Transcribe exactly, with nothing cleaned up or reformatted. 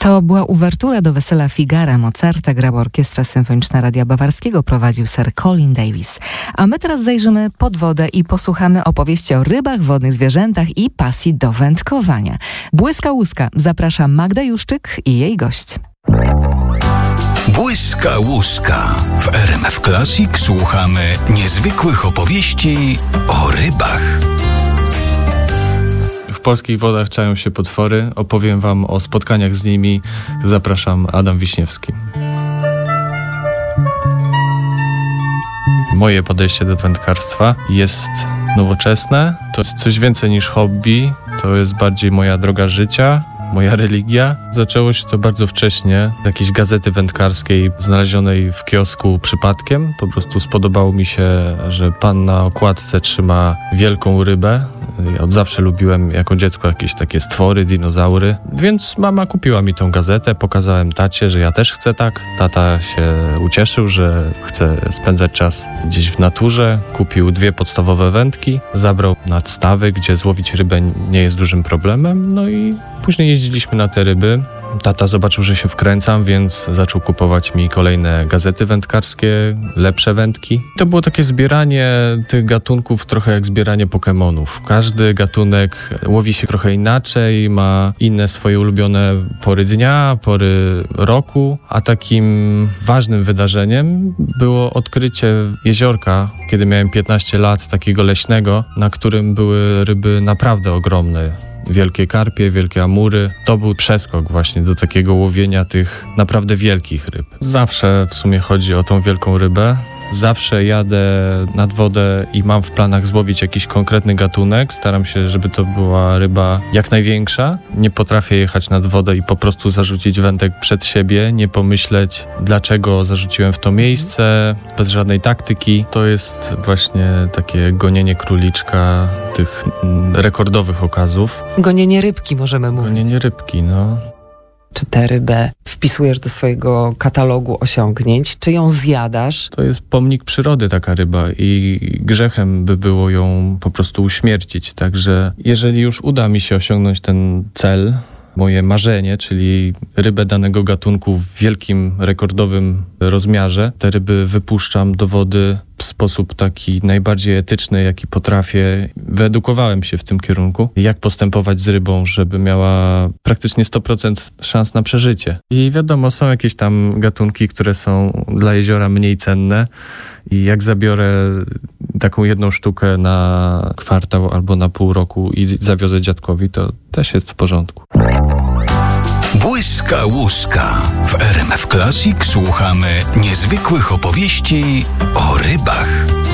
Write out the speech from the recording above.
To była uwertura do Wesela Figara Mozarta, grała Orkiestra Symfoniczna Radia Bawarskiego, prowadził Sir Colin Davis. A my teraz zajrzymy pod wodę i posłuchamy opowieści o rybach, wodnych zwierzętach i pasji do wędkowania. Błyska łuska zaprasza Magda Juszczyk i jej gość. Błyska łuska. W R M F Classic słuchamy niezwykłych opowieści o rybach. W polskich wodach czają się potwory. Opowiem wam o spotkaniach z nimi. Zapraszam, Adam Wiśniewski. Moje podejście do wędkarstwa jest nowoczesne. To jest coś więcej niż hobby. To jest bardziej moja droga życia, moja religia. Zaczęło się to bardzo wcześnie, z jakiejś gazety wędkarskiej znalezionej w kiosku przypadkiem. Po prostu spodobało mi się, że pan na okładce trzyma wielką rybę. Ja od zawsze lubiłem jako dziecko jakieś takie stwory, dinozaury, więc mama kupiła mi tą gazetę, pokazałem tacie, że ja też chcę tak. Tata się ucieszył, że chce spędzać czas gdzieś w naturze, kupił dwie podstawowe wędki, zabrał nad stawy, gdzie złowić rybę nie jest dużym problemem, no i później jeździliśmy na te ryby. Tata zobaczył, że się wkręcam, więc zaczął kupować mi kolejne gazety wędkarskie, lepsze wędki. To było takie zbieranie tych gatunków trochę jak zbieranie Pokemonów. Każdy gatunek łowi się trochę inaczej, ma inne swoje ulubione pory dnia, pory roku, a takim ważnym wydarzeniem było odkrycie jeziorka, kiedy miałem piętnaście lat, takiego leśnego, na którym były ryby naprawdę ogromne. Wielkie karpie, wielkie amury. To był przeskok właśnie do takiego łowienia tych naprawdę wielkich ryb. Zawsze w sumie chodzi o tą wielką rybę. Zawsze jadę nad wodę i mam w planach złowić jakiś konkretny gatunek. Staram się, żeby to była ryba jak największa. Nie potrafię jechać nad wodę i po prostu zarzucić wędek przed siebie, nie pomyśleć, dlaczego zarzuciłem w to miejsce, bez żadnej taktyki. To jest właśnie takie gonienie króliczka tych rekordowych okazów. Gonienie rybki możemy mówić. Gonienie rybki, no. Czy tę rybę wpisujesz do swojego katalogu osiągnięć? Czy ją zjadasz? To jest pomnik przyrody taka ryba i grzechem by było ją po prostu uśmiercić. Także jeżeli już uda mi się osiągnąć ten cel, moje marzenie, czyli rybę danego gatunku w wielkim, rekordowym rozmiarze, te ryby wypuszczam do wody w sposób taki najbardziej etyczny, jaki potrafię. Wyedukowałem się w tym kierunku, jak postępować z rybą, żeby miała praktycznie sto procent szans na przeżycie. I wiadomo, są jakieś tam gatunki, które są dla jeziora mniej cenne i jak zabiorę taką jedną sztukę na kwartał albo na pół roku i zawiozę dziadkowi, to też jest w porządku. Błyska łuska. W R M F Classic słuchamy niezwykłych opowieści o rybach.